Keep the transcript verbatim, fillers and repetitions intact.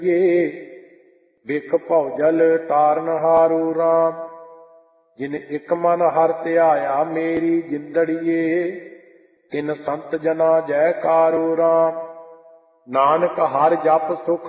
ਬਿਖ ਭਉ ਜਲ ਤਾਰਨ ਹਾਰੂ ਰਾਮ। ਜਿਨ ਇਕ ਮਨ ਹਰਿ ਧਿਆਇਆ ਮੇਰੀ ਜਿੰਦੜੀਏ, ਤਿਨ ਸੰਤ ਜਨਾ ਜੈਕਾਰੂ ਰਾਮ। ਨਾਨਕ ਹਰਿ ਜਪ ਸੁਖ